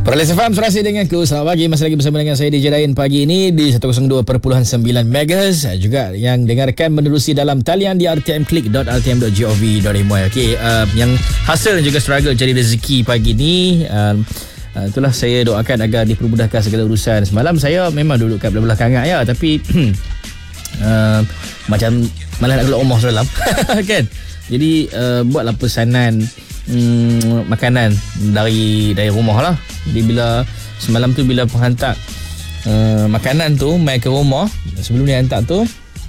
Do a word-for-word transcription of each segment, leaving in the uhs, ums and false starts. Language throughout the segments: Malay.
Perlis F M serasi dengan ku. Selamat pagi, masih lagi bersama dengan saya D J Dain pagi ini di seratus dua perpuluhan sembilan megahertz. Juga yang dengarkan menerusi dalam talian di r t m klik dot r t m dot gov dot my. Okey, uh, yang hasil dan juga struggle cari rezeki pagi ni, uh, uh, itulah saya doakan agar dipermudahkan segala urusan. Semalam saya memang duduk kat belah-belah kangak ya, tapi uh, macam malah nak keluar rumah semalam kan. Jadi uh, buatlah pesanan Hmm, makanan dari dari rumah lah. Jadi bila semalam tu bila penghantar uh, makanan tu mai ke rumah, sebelum dia hantar tu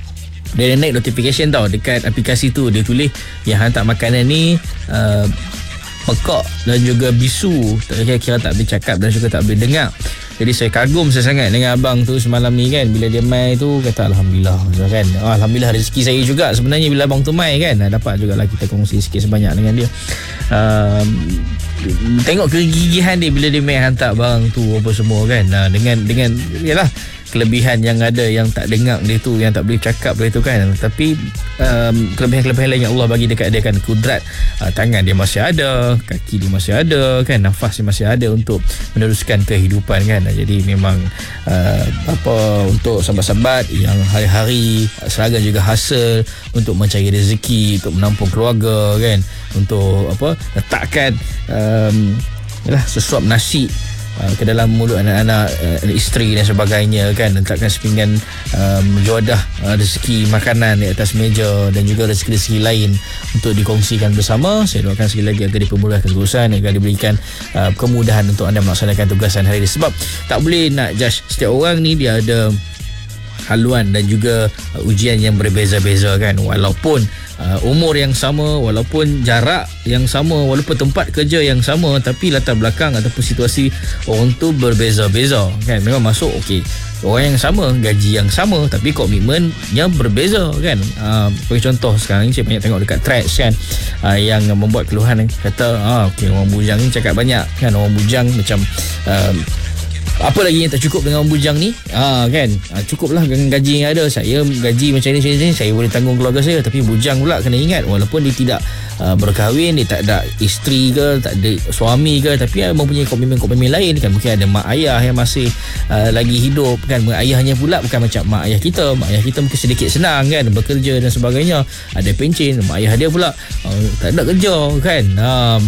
dia naik notification tau dekat aplikasi tu, dia tulis yang hantar makanan ni uh, pekak dan juga bisu, kira-kira tak boleh cakap dan juga tak boleh dengar. Jadi saya kagum saya sangat dengan abang tu semalam ni kan. Bila dia mai tu kata Alhamdulillah kan. Alhamdulillah rezeki saya juga sebenarnya bila abang tu mai kan. Dapat jugalah kita kongsi sikit sebanyak dengan dia. uh, Tengok kegigihan dia bila dia mai hantar barang tu apa semua kan. uh, Dengan dengan yalah kelebihan yang ada yang tak dengar dia tu, yang tak boleh cakap dia tu kan. Tapi um, kelebihan-kelebihan lain yang Allah bagi dekat dia kan. Kudrat uh, tangan dia masih ada, kaki dia masih ada kan, nafas dia masih ada untuk meneruskan kehidupan kan. Jadi memang uh, apa untuk sahabat-sahabat yang hari-hari seragam juga hasil untuk mencari rezeki, untuk menampung keluarga kan, untuk apa letakkan um, yalah sesuap nasi Uh, ke dalam mulut anak-anak, uh, isteri dan sebagainya kan. Letakkan sepinggan um, jodoh uh, rezeki makanan di atas meja dan juga rezeki-rezeki lain untuk dikongsikan bersama. Saya doakan sekali lagi agar dipermudahkan urusan, agar diberikan uh, kemudahan untuk anda melaksanakan tugasan hari ini. Sebab tak boleh nak judge setiap orang ni, dia ada haluan dan juga uh, ujian yang berbeza-beza kan. Walaupun uh, umur yang sama, walaupun jarak yang sama, walaupun tempat kerja yang sama, tapi latar belakang ataupun situasi orang tu berbeza-beza kan. Memang masuk okey, orang yang sama, gaji yang sama, tapi komitmennya berbeza kan. Uh, sebagai contoh sekarang ni saya banyak tengok dekat threads kan, uh, yang membuat keluhan kata ah okey, orang bujang ni cakap banyak kan. Orang bujang macam uh, apa lagi yang tak cukup dengan orang bujang ni? Ah kan. Ah, cukuplah dengan gaji yang ada. Saya gaji macam ni, macam ni saya boleh tanggung keluarga saya. Tapi bujang pula kena ingat, walaupun dia tidak uh, berkahwin, dia tak ada isteri ke, tak ada suami ke, tapi dia mempunyai komitmen-komitmen lain kan. Mungkin ada mak ayah yang masih uh, lagi hidup kan. Mak ayahnya pula bukan macam mak ayah kita. Mak ayah kita mungkin sedikit senang kan, bekerja dan sebagainya, ada pencen. Mak ayah dia pula uh, tak ada kerja kan. Um,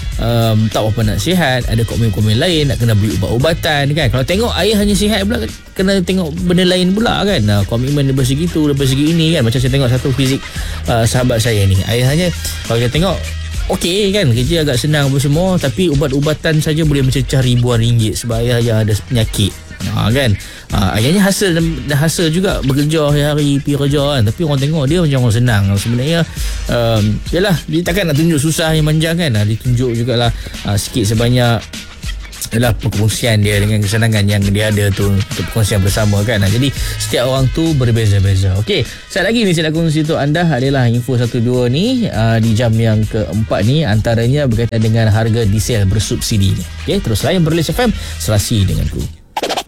Um, tak apa nak sihat, ada komitmen-komitmen lain, nak kena beli ubat-ubatan kan. Kalau tengok ayah hanya sihat pula, kena tengok benda lain pula kan. uh, Komitmen daripada segi tu, daripada segi ini kan. Macam saya tengok satu fizik uh, sahabat saya ni, ayahnya kalau kita tengok okey kan, kerja agak senang apa semua, tapi ubat-ubatan saja boleh mencecah ribuan ringgit sebab ayah yang ada penyakit. Ha, kan ha, ayahnya hasil dan hasil juga bekerja hari-hari pergi kerja kan, tapi orang tengok dia macam orang senang. Sebenarnya um, yalah, dia takkan nak tunjuk susah yang manjang kan. Ha, ditunjuk jugalah ha, sikit sebanyak ialah perkongsian dia dengan kesenangan yang dia ada tu untuk perkongsian bersama kan. Ha, jadi setiap orang tu berbeza-beza. Okey, sekali lagi ni saya nak kongsi untuk anda adalah info satu dua ni uh, di jam yang keempat ni, antaranya berkaitan dengan harga diesel bersubsidi ni. Okey, terus layan Perlis F M serasi denganku.